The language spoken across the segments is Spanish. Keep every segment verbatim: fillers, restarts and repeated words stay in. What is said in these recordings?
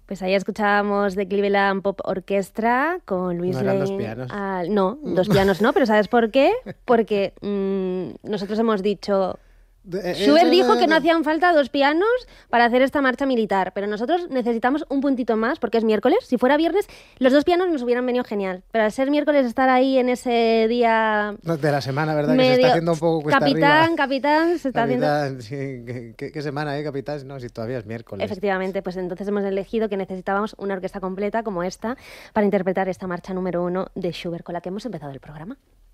Pues ahí escuchábamos The Cleveland Pop Orchestra con Luis ¿No eran Lane. dos pianos? Al... No, dos pianos no, pero ¿sabes por qué? Porque mmm, nosotros hemos dicho... Schubert dijo que no hacían falta dos pianos para hacer esta marcha militar, pero nosotros necesitamos un puntito más porque es miércoles. Si fuera viernes, los dos pianos nos hubieran venido genial. Pero al ser miércoles, estar ahí en ese día... De la semana, ¿verdad? Medio... Que se está haciendo un poco cuesta capitán, arriba. Capitán, se está capitán, haciendo... Sí, ¿qué, qué, ¿Qué semana, eh, capitán? No, si todavía es miércoles. Efectivamente, pues entonces hemos elegido que necesitábamos una orquesta completa como esta para interpretar esta marcha número uno de Schubert, con la que hemos empezado el programa.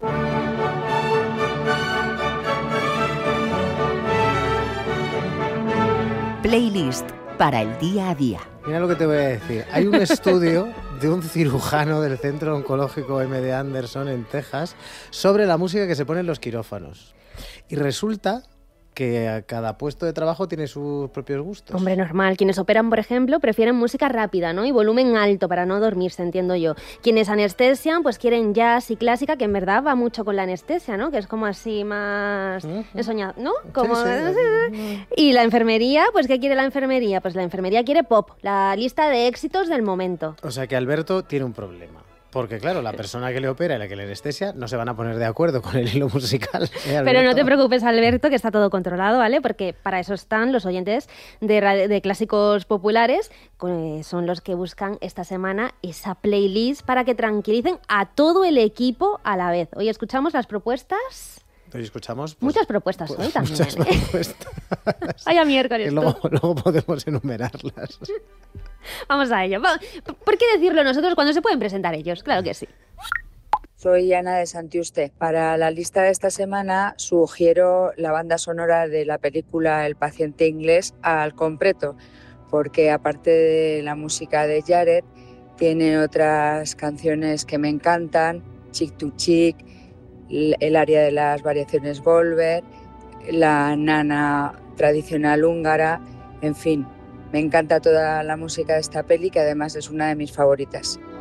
Playlist para el día a día. Mira lo que te voy a decir. Hay un estudio de un cirujano del Centro Oncológico M D Anderson en Texas sobre la música que se pone en los quirófanos. Y resulta que a cada puesto de trabajo tiene sus propios gustos. Hombre, normal. Quienes operan, por ejemplo, prefieren música rápida, ¿no? Y volumen alto para no dormirse, entiendo yo. Quienes anestesian, pues quieren jazz y clásica, que en verdad va mucho con la anestesia, ¿no? Que es como así más uh-huh. ensoñado, ¿no? Como... Sí, sí. Y la enfermería, pues ¿qué quiere la enfermería? Pues la enfermería quiere pop, la lista de éxitos del momento. O sea que Alberto tiene un problema. Porque claro, la persona que le opera y la que le anestesia no se van a poner de acuerdo con el hilo musical. ¿eh, Pero no te preocupes, Alberto, que está todo controlado, ¿vale? Porque para eso están los oyentes de, radio, de clásicos populares, que son los que buscan esta semana esa playlist para que tranquilicen a todo el equipo a la vez. Hoy escuchamos las propuestas... Hoy escuchamos... Pues, muchas propuestas pues, hoy también. Muchas ¿eh? propuestas. Vaya miércoles. Luego, luego podemos enumerarlas. Vamos a ello. ¿Por qué decirlo nosotros cuando se pueden presentar ellos? Claro que sí. Soy Ana de Santiuste. Para la lista de esta semana sugiero la banda sonora de la película El paciente inglés al completo, porque aparte de la música de Jared, tiene otras canciones que me encantan, Chick to Chick, el área de las variaciones Volver, la nana tradicional húngara, en fin. Me encanta toda la música de esta peli, que además es una de mis favoritas.